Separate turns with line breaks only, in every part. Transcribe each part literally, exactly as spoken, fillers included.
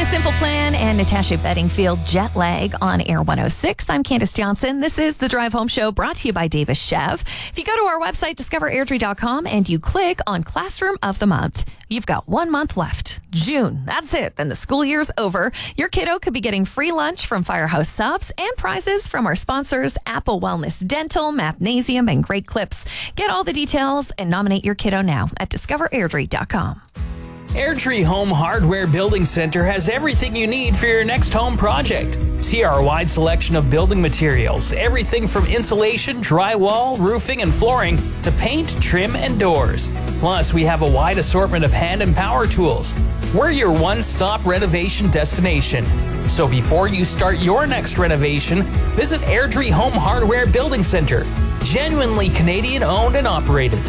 Simple Plan and Natasha Bedingfield, Jet Lag on Air one oh six. I'm Candace Johnson. This is the Drive Home Show brought to you by Davis Chev. If you go to our website, discover airdrie dot com, and you click on Classroom of the Month, you've got one month left. June. That's it. Then the school year's over. Your kiddo could be getting free lunch from Firehouse Subs and prizes from our sponsors, Apple Wellness Dental, Mathnasium, and Great Clips. Get all the details and nominate your kiddo now at discover airdrie dot com.
Airdrie Home Hardware Building Center has everything you need for your next home project. See our wide selection of building materials, everything from insulation, drywall, roofing, and flooring to paint, trim, and doors. Plus, we have a wide assortment of hand and power tools. We're your one-stop renovation destination. So before you start your next renovation, visit Airdrie Home Hardware Building Center. Genuinely Canadian owned and operated.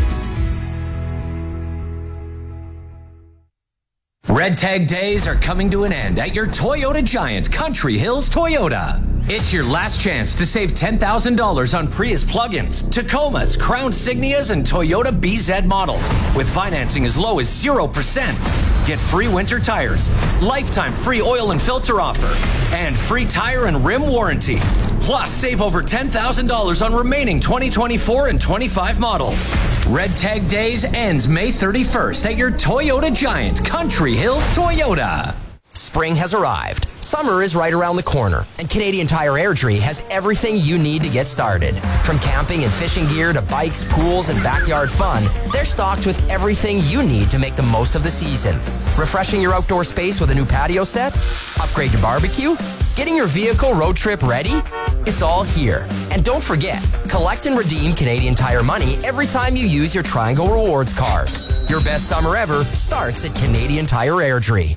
Red Tag Days are coming to an end at your Toyota giant, Country Hills Toyota. It's your last chance to save ten thousand dollars on Prius plug-ins, Tacomas, Crown Signias, and Toyota B Z models with financing as low as zero percent. Get free winter tires, lifetime free oil and filter offer, and free tire and rim warranty. Plus, save over ten thousand dollars on remaining twenty twenty-four and twenty-five models. Red Tag Days ends May thirty-first at your Toyota giant, Country Hills Toyota.
Spring has arrived. Summer is right around the corner, and Canadian Tire Airdrie has everything you need to get started. From camping and fishing gear to bikes, pools, and backyard fun, they're stocked with everything you need to make the most of the season. Refreshing your outdoor space with a new patio set? Upgrade your barbecue? Getting your vehicle road trip ready? It's all here. And don't forget, collect and redeem Canadian Tire money every time you use your Triangle Rewards card. Your best summer ever starts at Canadian Tire Airdrie.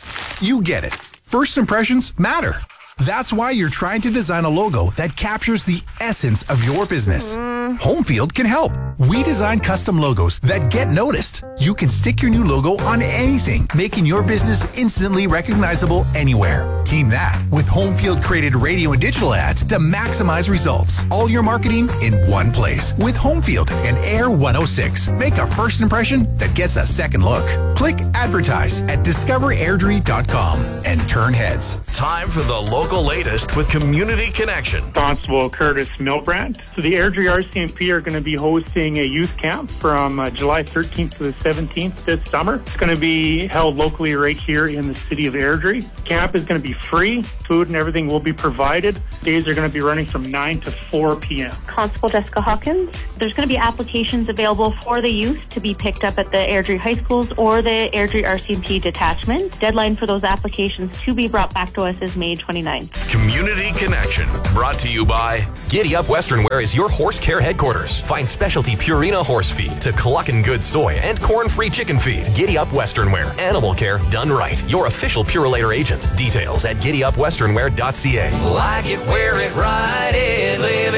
You get it. First impressions matter. That's why you're trying to design a logo that captures the essence of your business. Mm. Homefield can help. We design custom logos that get noticed. You can stick your new logo on anything, making your business instantly recognizable anywhere. Team that with Homefield created radio and digital ads to maximize results. All your marketing in one place with Homefield and Air one oh six. Make a first impression that gets a second look. Click advertise at discover airdrie dot com and turn heads.
Time for the local latest with Community Connection.
Constable Curtis Milbrandt. So the Airdrie R C M P are going to be hosting a youth camp from uh, July thirteenth to the seventeenth this summer. It's going to be held locally right here in the city of Airdrie. Camp is going to be free. Food and everything will be provided. Days are going to be running from nine to four p.m.
Constable Jessica Hawkins. There's going to be applications available for the youth to be picked up at the Airdrie High Schools or the Airdrie R C M P detachment. Deadline for those applications to be brought back to us is May twenty-ninth.
Community Connection, brought to you by
Giddy Up Western Wear is your horse care headquarters. Find specialty Purina horse feed to Cluckin' Good soy and corn-free chicken feed. Giddy Up Western Wear. Animal care done right. Your official Purolator agent. Details at giddy up western wear dot c a.
Like it, wear it, ride it, live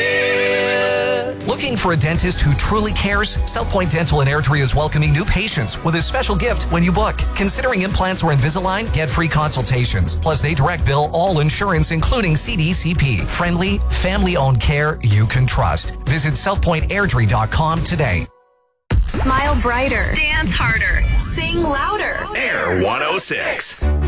it.
Looking for a dentist who truly cares? South Point Dental in Airdrie is welcoming new patients with a special gift when you book. Considering implants or Invisalign? Get free consultations. Plus, they direct bill all insurance, including C D C P. Friendly, family-owned care you can trust. Visit south point airdrie dot com today.
Smile brighter. Dance harder. Sing louder.
Air one oh six.